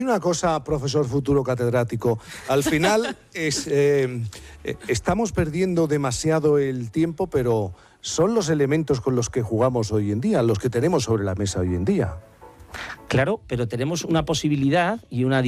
Una cosa, profesor futuro catedrático, al final estamos perdiendo demasiado el tiempo, pero son los elementos con los que jugamos hoy en día, los que tenemos sobre la mesa hoy en día. Claro, pero tenemos una posibilidad y una